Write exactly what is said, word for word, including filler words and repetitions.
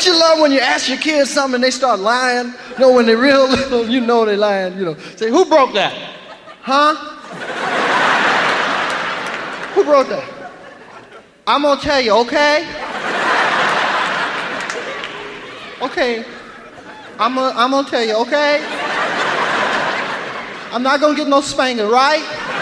Don't you love when you ask your kids something and they start lying? You know, when they're real little, you know they're lying, you know. Say, who broke that? Huh? Who broke that? I'm gonna tell you, okay? Okay. I'm gonna, I'm gonna tell you, okay? I'm not gonna get no spanking, right?